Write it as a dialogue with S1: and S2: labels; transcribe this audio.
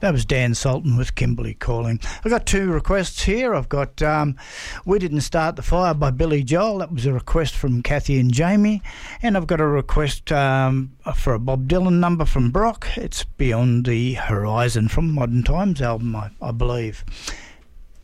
S1: That was Dan Sultan with Kimberley Calling. I've got two requests here. I've got We Didn't Start the Fire by Billy Joel. That was a request from Kathy and Jamie. And I've got a request for a Bob Dylan number from Brock. It's Beyond the Horizon from Modern Times album, I believe.